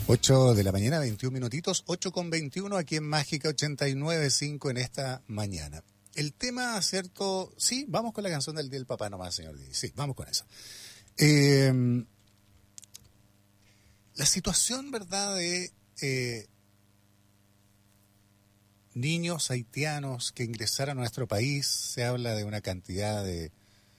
8 de la mañana, 21 minutitos, 8:21 aquí en Mágica 89.5 en esta mañana. El tema, ¿cierto? Sí, vamos con la canción del Día del Papá nomás, señor Díaz. Sí, vamos con eso. La situación, ¿verdad?, de niños haitianos que ingresaron a nuestro país, se habla de una cantidad de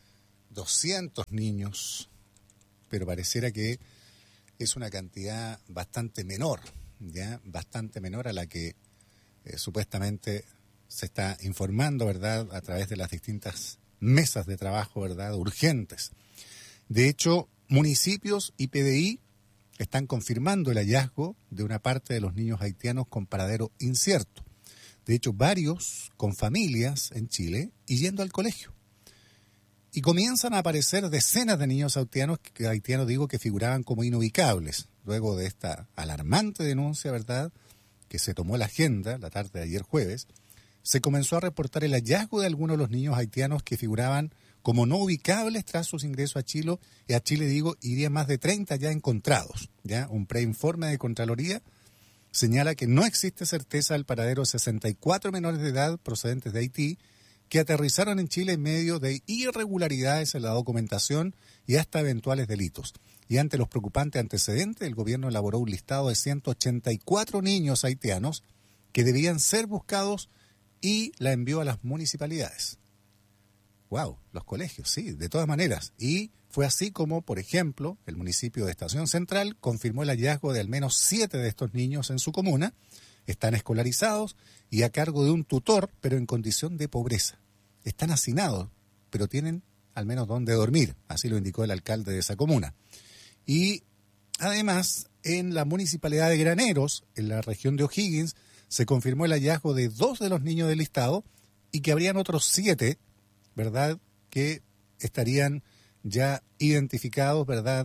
200 niños, pero pareciera que es una cantidad bastante menor, ¿ya? Bastante menor a la que supuestamente se está informando, ¿verdad?, a través de las distintas mesas de trabajo, ¿verdad?, urgentes. De hecho, municipios y PDI están confirmando el hallazgo de una parte de los niños haitianos con paradero incierto. De hecho, varios con familias en Chile y yendo al colegio. Y comienzan a aparecer decenas de niños haitianos que figuraban como inubicables. Luego de esta alarmante denuncia, ¿verdad?, que se tomó la agenda la tarde de ayer jueves, se comenzó a reportar el hallazgo de algunos de los niños haitianos que figuraban como no ubicables tras sus ingresos a Chile, iría más de 30 ya encontrados. ¿Ya? Un preinforme de Contraloría señala que no existe certeza del paradero de 64 menores de edad procedentes de Haití que aterrizaron en Chile en medio de irregularidades en la documentación y hasta eventuales delitos. Y ante los preocupantes antecedentes, el gobierno elaboró un listado de 184 niños haitianos que debían ser buscados y la envió a las municipalidades. ¡Wow! Los colegios, sí, de todas maneras. Y fue así como, por ejemplo, el municipio de Estación Central confirmó el hallazgo de al menos 7 de estos niños en su comuna. Están escolarizados y a cargo de un tutor, pero en condición de pobreza. Están hacinados, pero tienen al menos donde dormir, así lo indicó el alcalde de esa comuna. Y además, en la municipalidad de Graneros, en la región de O'Higgins, se confirmó el hallazgo de 2 de los niños del listado y que habrían otros 7, ¿verdad?, que estarían ya identificados, ¿verdad?,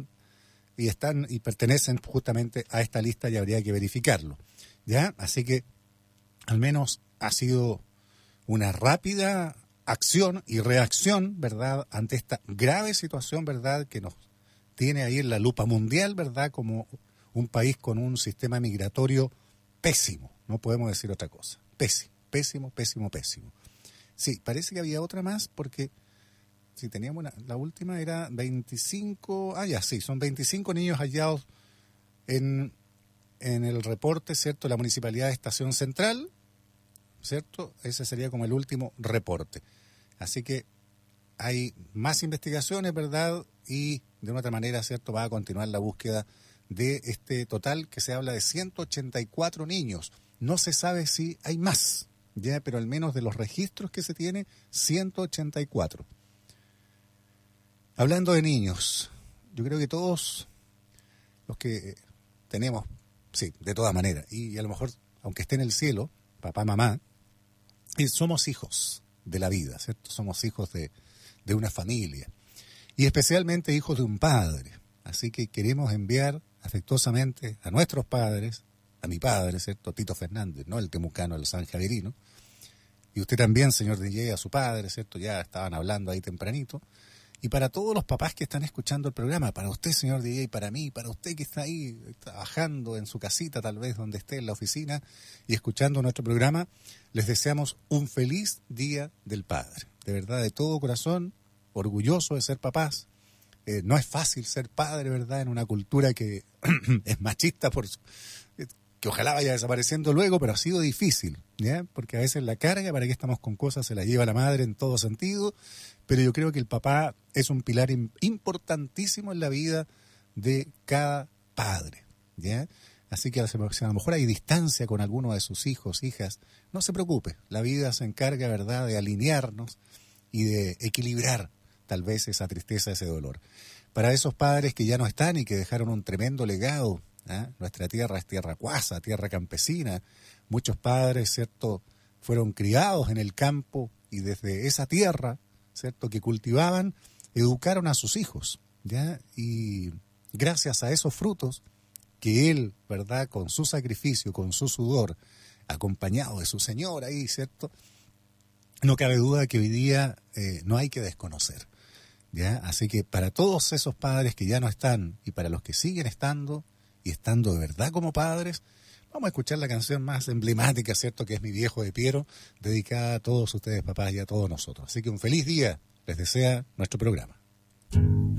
y pertenecen justamente a esta lista y habría que verificarlo. ¿Ya? Así que al menos ha sido una rápida acción y reacción, ¿verdad?, ante esta grave situación, ¿verdad?, que nos tiene ahí en la lupa mundial, ¿verdad?, como un país con un sistema migratorio pésimo, no podemos decir otra cosa. Pésimo. Sí, parece que había otra más porque si teníamos la última era 25, son 25 niños hallados en el reporte, ¿cierto?, la Municipalidad de Estación Central, ¿cierto? Ese sería como el último reporte. Así que hay más investigaciones, ¿verdad? Y de una otra manera, ¿cierto?, va a continuar la búsqueda de este total que se habla de 184 niños. No se sabe si hay más, ya, pero al menos de los registros que se tiene, 184. Hablando de niños, yo creo que todos los que tenemos, sí, de todas maneras, y a lo mejor, aunque esté en el cielo, papá, mamá, somos hijos de la vida, ¿cierto? Somos hijos de una familia, y especialmente hijos de un padre. Así que queremos enviar afectuosamente a nuestros padres, a mi padre, ¿cierto?, Tito Fernández, no el temucano, el sanjaverino, y usted también, señor DJ, a su padre, ¿cierto? Ya estaban hablando ahí tempranito. Y para todos los papás que están escuchando el programa, para usted, señor DJ, para mí, para usted que está ahí trabajando en su casita, tal vez donde esté en la oficina y escuchando nuestro programa, les deseamos un feliz Día del Padre. De verdad, de todo corazón, orgulloso de ser papás. No es fácil ser padre, ¿verdad?, en una cultura que es machista, que ojalá vaya desapareciendo luego, pero ha sido difícil, ¿ya? Porque a veces la carga, para que estamos con cosas, se la lleva la madre en todo sentido, pero yo creo que el papá es un pilar importantísimo en la vida de cada padre, ¿ya? Así que si a lo mejor hay distancia con alguno de sus hijos, hijas, no se preocupe, la vida se encarga, ¿verdad?, de alinearnos y de equilibrar tal vez esa tristeza, ese dolor. Para esos padres que ya no están y que dejaron un tremendo legado, ¿eh? Nuestra tierra es tierra cuasa, tierra campesina. Muchos padres, ¿cierto?, fueron criados en el campo y desde esa tierra, ¿cierto?, que cultivaban, educaron a sus hijos, ¿ya? Y gracias a esos frutos que él, ¿verdad?, con su sacrificio, con su sudor, acompañado de su señora ahí, ¿cierto?, no cabe duda que hoy día no hay que desconocer, ¿ya? Así que para todos esos padres que ya no están y para los que siguen estando, y estando de verdad como padres, vamos a escuchar la canción más emblemática, ¿cierto?, que es Mi Viejo de Piero, dedicada a todos ustedes, papás, y a todos nosotros. Así que un feliz día les desea nuestro programa.